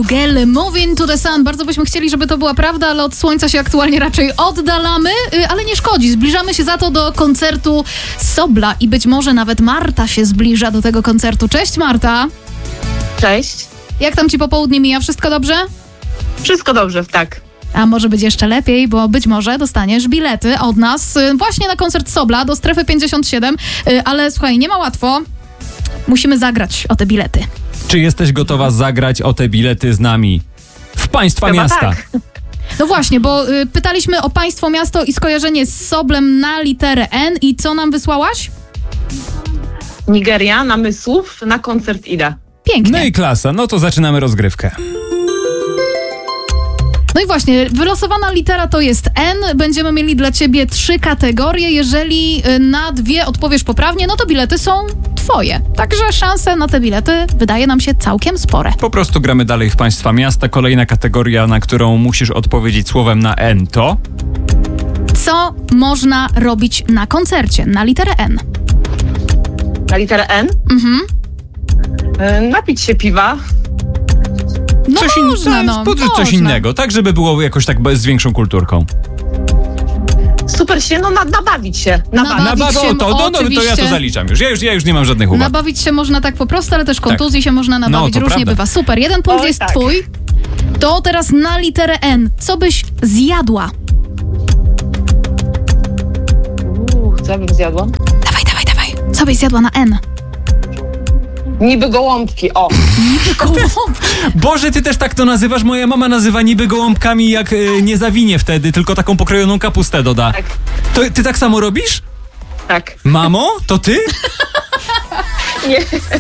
Miguel, Moving to the Sun. Bardzo byśmy chcieli, żeby to była prawda, ale od słońca się aktualnie raczej oddalamy, ale nie szkodzi. Zbliżamy się za to do koncertu Sobla i być może nawet Marta się zbliża do tego koncertu. Cześć Marta. Cześć. Jak tam ci popołudnie mija? Wszystko dobrze? Wszystko dobrze, tak. A może być jeszcze lepiej, bo być może dostaniesz bilety od nas właśnie na koncert Sobla do Strefy 57, ale słuchaj, nie ma łatwo. Musimy zagrać o te bilety. Czy jesteś gotowa zagrać o te bilety z nami w państwa Chyba miasta? tak. No właśnie, bo pytaliśmy o państwo, miasto i skojarzenie z Soblem na literę N i co nam wysłałaś? Nigeria, Namysłów, na koncert idę. Pięknie. No i klasa, no to zaczynamy rozgrywkę. No i właśnie, wylosowana litera to jest N. Będziemy mieli dla ciebie 3 kategorie. Jeżeli na 2 odpowiesz poprawnie, no to bilety są twoje. Także szanse na te bilety wydaje nam się całkiem spore. Po prostu gramy dalej w państwa miasta. Kolejna kategoria, na którą musisz odpowiedzieć słowem na N to... Co można robić na koncercie na literę N? Na literę N? Napić się piwa. No można, Podrzuć coś można. innego, tak żeby było jakoś tak z większą kulturką. Super się, nabawić się. Nabawić się, to ja to oczywiście. zaliczam już. Ja już nie mam żadnych uwag. Nabawić się można tak po prostu, ale też kontuzji się można nabawić. No, to różnie prawda. bywa. Super, 1 punkt Oj, jest tak. twój. To teraz na literę N. Co byś zjadła? Co bym zjadła? Dawaj. Co byś zjadła na N? Niby gołąbki, o. Niby gołąbki. Boże, ty też tak to nazywasz? Moja mama nazywa niby gołąbkami, jak nie zawinie wtedy, tylko taką pokrojoną kapustę doda. Tak. To ty tak samo robisz? Tak. Mamo? To ty? Nie.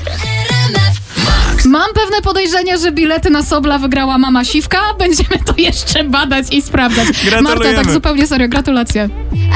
Mam pewne podejrzenie, że bilety na Sobla wygrała mama Siwka. Będziemy to jeszcze badać i sprawdzać. Gratulujemy. Marta, tak zupełnie serio, gratulacje.